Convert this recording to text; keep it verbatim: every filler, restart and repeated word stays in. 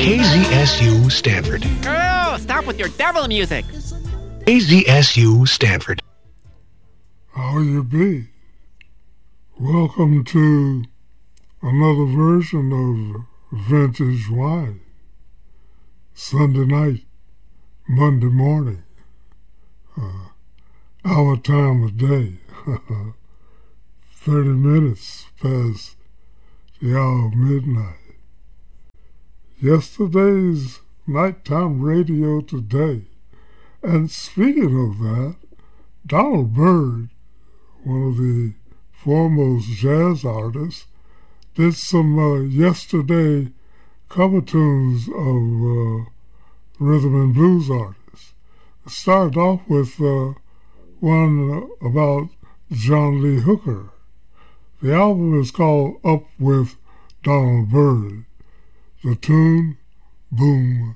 K Z S U Stanford. Oh, stop with your devil music. K Z S U Stanford. How you be? Welcome to another version of Vintage Wine. Sunday night, Monday morning, uh, our time of day, thirty minutes past the hour of midnight. Yesterday's nighttime radio today. And speaking of that, Donald Byrd, one of the foremost jazz artists, did some uh, yesterday cover tunes of uh, rhythm and blues artists. It started off with uh, one about John Lee Hooker. The album is called Up With Donald Byrd. The tune, Boom